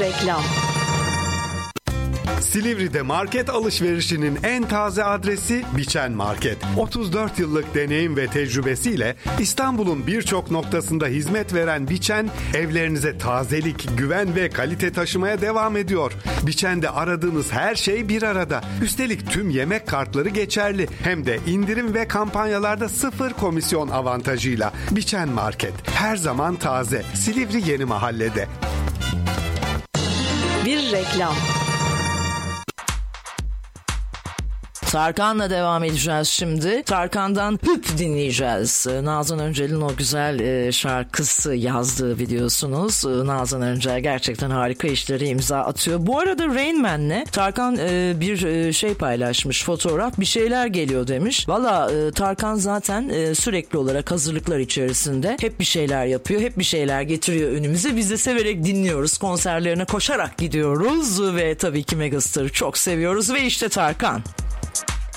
reklam. Silivri'de market alışverişinin en taze adresi Biçen Market. 34 yıllık deneyim ve tecrübesiyle İstanbul'un birçok noktasında hizmet veren Biçen, evlerinize tazelik, güven ve kalite taşımaya devam ediyor. Biçen'de aradığınız her şey bir arada. Üstelik tüm yemek kartları geçerli. Hem de indirim ve kampanyalarda 0 komisyon avantajıyla. Biçen Market. Her zaman taze. Silivri Yeni Mahalle'de. Bir reklam. Tarkan'la devam edeceğiz şimdi. Tarkan'dan Hüp dinleyeceğiz. Nazan Öncel'in o güzel şarkısı yazdığı biliyorsunuz. Nazan Öncel gerçekten harika işlere imza atıyor. Bu arada Rain Man'le Tarkan bir şey paylaşmış, fotoğraf, bir şeyler geliyor demiş. Valla Tarkan zaten sürekli olarak hazırlıklar içerisinde hep bir şeyler yapıyor, hep bir şeyler getiriyor önümüze. Biz de severek dinliyoruz, konserlerine koşarak gidiyoruz ve tabii ki Megastar'ı çok seviyoruz ve işte Tarkan.